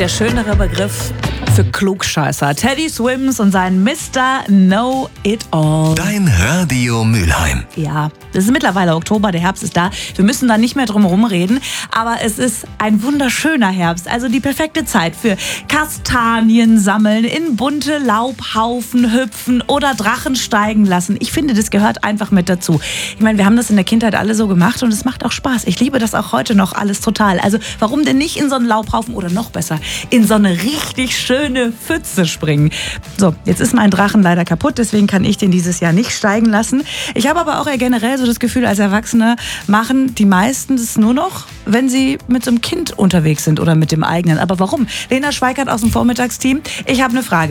der schönere Begriff für Klugscheißer. Teddy Swims und sein Mr. Know-It-All. Dein Radio Mülheim. Ja, es ist mittlerweile Oktober, der Herbst ist da. Wir müssen da nicht mehr drum herum reden, aber es ist ein wunderschöner Herbst. Also die perfekte Zeit für Kastanien sammeln, in bunte Laubhaufen hüpfen oder Drachen steigen lassen. Ich finde, das gehört einfach mit dazu. Ich meine, wir haben das in der Kindheit alle so gemacht und es macht auch Spaß. Ich liebe das auch heute noch alles total. Also warum denn nicht in so einen Laubhaufen oder noch besser, in so eine richtig schöne Pfütze springen? So, jetzt ist mein Drachen leider kaputt, deswegen kann ich den dieses Jahr nicht steigen lassen. Ich habe aber auch generell so das Gefühl, als Erwachsene machen die meisten es nur noch, wenn sie mit so einem Kind unterwegs sind oder mit dem eigenen. Aber warum? Lena Schweikert aus dem Vormittagsteam. Ich habe eine Frage.